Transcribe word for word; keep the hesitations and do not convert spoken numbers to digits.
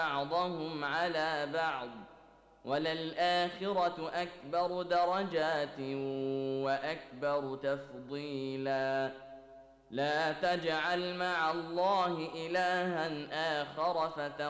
بعضهم على بعض وللآخرة أكبر درجات وأكبر تفضيلا لا تجعل مع الله إلها آخر فتقول